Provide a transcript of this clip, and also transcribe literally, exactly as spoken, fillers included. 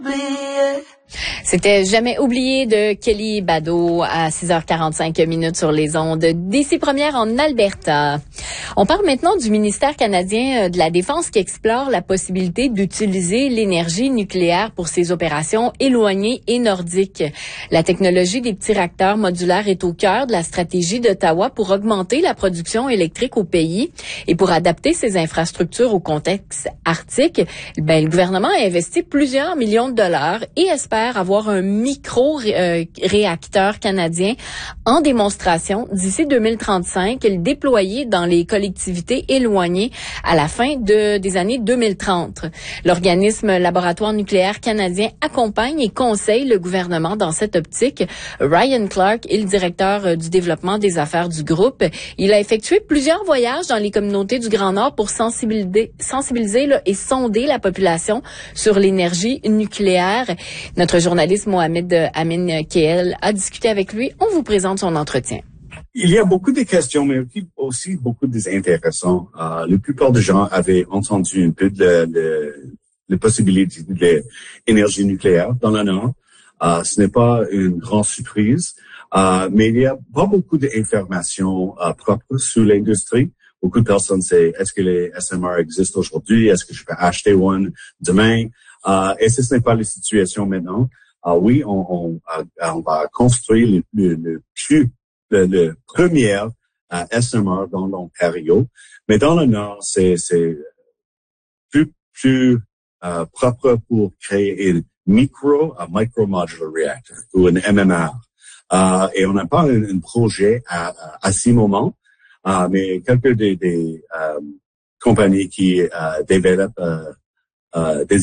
C'était Jamais oublié de Kelly Bado à six heures quarante-cinq minutes sur les ondes d'ici première en Alberta. On parle maintenant du ministère canadien de la Défense qui explore la possibilité d'utiliser l'énergie nucléaire pour ses opérations éloignées et nordiques. La technologie des petits réacteurs modulaires est au cœur de la stratégie d'Ottawa pour augmenter la production électrique au pays et pour adapter ses infrastructures au contexte arctique. Ben, le gouvernement a investi plusieurs millions de dollars et espère avoir un micro-réacteur canadien en démonstration d'ici deux mille trente-cinq, le déployer dans les collectivités éloignées à la fin de, des années deux mille trente. L'organisme Laboratoire nucléaire canadien accompagne et conseille le gouvernement dans cette optique. Ryan Clark est le directeur du développement des affaires du groupe. Il a effectué plusieurs voyages dans les communautés du Grand Nord pour sensibiliser, sensibiliser là, et sonder la population sur l'énergie nucléaire. Notre journaliste Mohamed Amin Keel a discuté avec lui. On vous présente son entretien. Il y a beaucoup de questions, mais aussi beaucoup d'intéressants. Euh, la plupart des gens avaient entendu un peu de, de, de possibilité de l'énergie nucléaire dans le Nord. Euh, ce n'est pas une grande surprise, euh, mais il y a pas beaucoup d'informations euh, propres sur l'industrie. Beaucoup de personnes savent, est-ce que les S M R existent aujourd'hui? Est-ce que je peux acheter one demain? Euh, et ce n'est pas la situation maintenant. Ah oui, on, on, on va construire le, le, le plus, le, le premier uh, S M R dans l'Ontario, mais dans le Nord, c'est, c'est plus, plus uh, propre pour créer une micro, un micro modular reactor ou un M M R. Uh, et on n'a pas un, un projet à, à ce moment, uh, mais quelques des, des um, compagnies qui uh, développent uh, uh, des